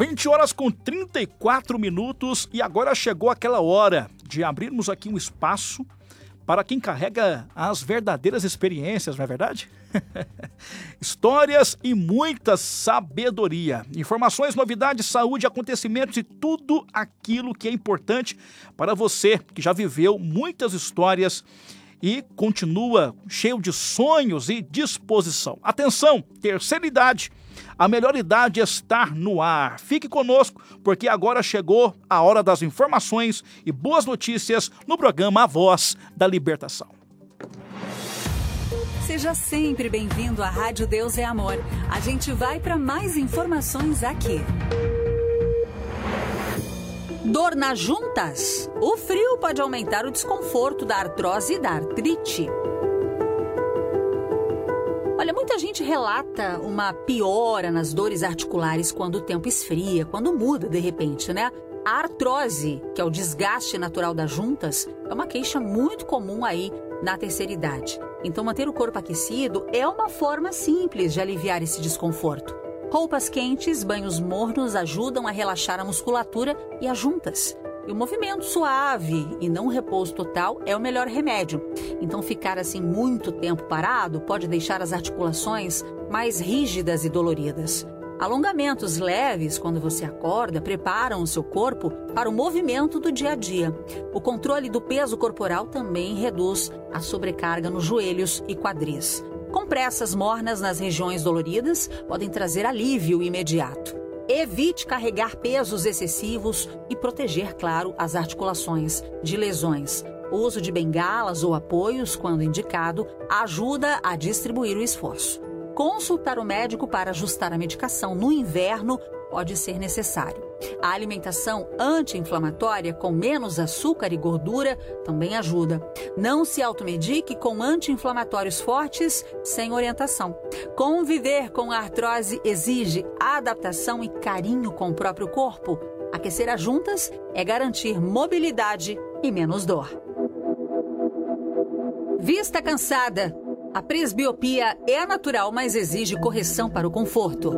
20 horas com 34 minutos e agora chegou aquela hora de abrirmos aqui um espaço para quem carrega as verdadeiras experiências, não é verdade? Histórias e muita sabedoria. Informações, novidades, saúde, acontecimentos e tudo aquilo que é importante para você que já viveu muitas histórias e continua cheio de sonhos e disposição. Atenção, terceira idade. A melhor idade está no ar. Fique conosco, porque agora chegou a hora das informações e boas notícias no programa A Voz da Libertação. Seja sempre bem-vindo à Rádio Deus é Amor. A gente vai para mais informações aqui. Dor nas juntas? O frio pode aumentar o desconforto da artrose e da artrite. Olha, muita gente relata uma piora nas dores articulares quando o tempo esfria, quando muda de repente, né? A artrose, que é o desgaste natural das juntas, é uma queixa muito comum aí na terceira idade. Então, manter o corpo aquecido é uma forma simples de aliviar esse desconforto. Roupas quentes, banhos mornos ajudam a relaxar a musculatura e as juntas. E o movimento suave e não repouso total é o melhor remédio. Então, ficar assim muito tempo parado pode deixar as articulações mais rígidas e doloridas. Alongamentos leves, quando você acorda, preparam o seu corpo para o movimento do dia a dia. O controle do peso corporal também reduz a sobrecarga nos joelhos e quadris. Compressas mornas nas regiões doloridas podem trazer alívio imediato. Evite carregar pesos excessivos e proteger, claro, as articulações de lesões. O uso de bengalas ou apoios, quando indicado, ajuda a distribuir o esforço. Consultar o médico para ajustar a medicação no inverno pode ser necessário. A alimentação anti-inflamatória com menos açúcar e gordura também ajuda. Não se automedique com anti-inflamatórios fortes sem orientação. Conviver com a artrose exige adaptação e carinho com o próprio corpo. Aquecer as juntas é garantir mobilidade e menos dor. Vista cansada. A presbiopia é natural, mas exige correção para o conforto.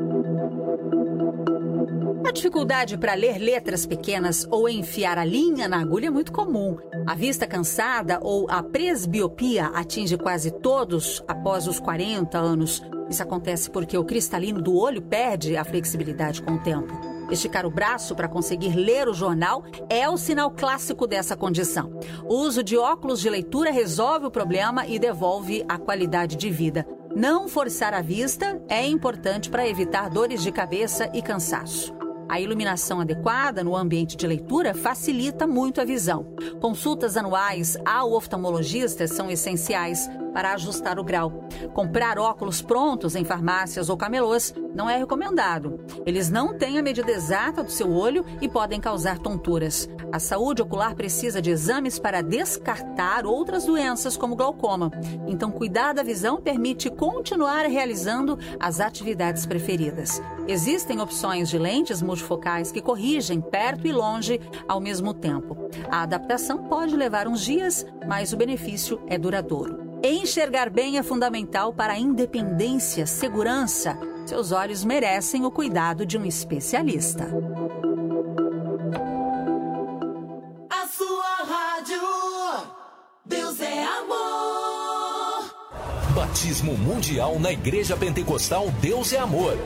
A dificuldade para ler letras pequenas ou enfiar a linha na agulha é muito comum. A vista cansada ou a presbiopia atinge quase todos após os 40 anos. Isso acontece porque o cristalino do olho perde a flexibilidade com o tempo. Esticar o braço para conseguir ler o jornal é o sinal clássico dessa condição. O uso de óculos de leitura resolve o problema e devolve a qualidade de vida. Não forçar a vista é importante para evitar dores de cabeça e cansaço. A iluminação adequada no ambiente de leitura facilita muito a visão. Consultas anuais ao oftalmologista são essenciais para ajustar o grau. Comprar óculos prontos em farmácias ou camelôs não é recomendado. Eles não têm a medida exata do seu olho e podem causar tonturas. A saúde ocular precisa de exames para descartar outras doenças como glaucoma. Então, cuidar da visão permite continuar realizando as atividades preferidas. Existem opções de lentes multifocais que corrigem perto e longe ao mesmo tempo. A adaptação pode levar uns dias, mas o benefício é duradouro. Enxergar bem é fundamental para a independência, segurança. Seus olhos merecem o cuidado de um especialista. A sua rádio, Deus é amor. Batismo Mundial na Igreja Pentecostal Deus é Amor.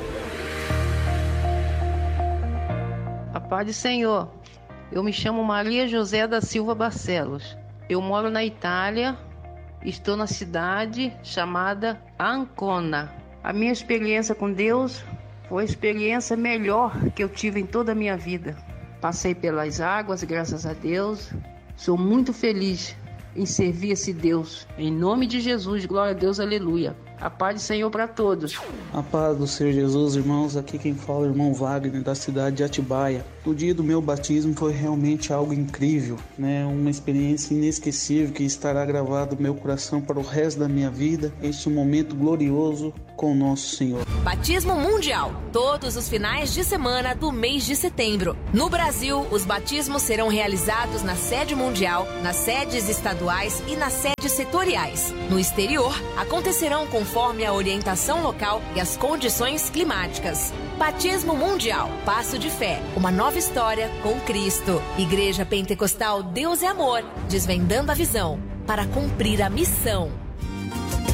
A paz do Senhor. Eu me chamo Maria José da Silva Barcelos. Eu moro na Itália. Estou na cidade chamada Ancona. A minha experiência com Deus foi a experiência melhor que eu tive em toda a minha vida. Passei pelas águas, graças a Deus. Sou muito feliz em servir esse Deus. Em nome de Jesus, glória a Deus, aleluia. A paz do Senhor para todos. A paz do Senhor Jesus, irmãos. Aqui quem fala é o irmão Wagner, da cidade de Atibaia. O dia do meu batismo foi realmente algo incrível, né? Uma experiência inesquecível que estará gravado no meu coração para o resto da minha vida. Este momento glorioso com o nosso Senhor. Batismo Mundial, todos os finais de semana do mês de setembro. No Brasil, os batismos serão realizados na sede mundial, nas sedes estaduais e nas sedes setoriais. No exterior, acontecerão conforme a orientação local e as condições climáticas. Batismo Mundial, Passo de Fé, uma nova história com Cristo. Igreja Pentecostal Deus é Amor, desvendando a visão para cumprir a missão.